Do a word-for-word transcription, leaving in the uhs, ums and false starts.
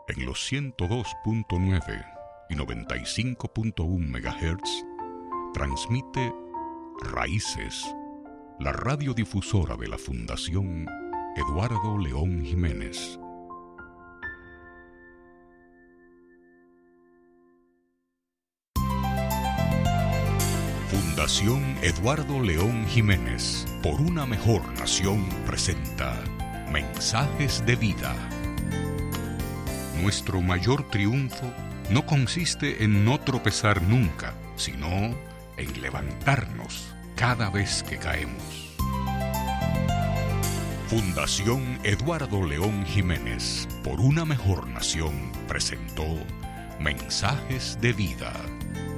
En los ciento dos punto nueve y noventa y cinco punto uno megahertz transmite Raíces, la radiodifusora de la Fundación Eduardo León Jiménez. Fundación Eduardo León Jiménez, por una mejor nación, presenta Mensajes de Vida. Nuestro mayor triunfo no consiste en no tropezar nunca, sino en levantarnos cada vez que caemos. Fundación Eduardo León Jiménez, por una mejor nación, presentó Mensajes de Vida.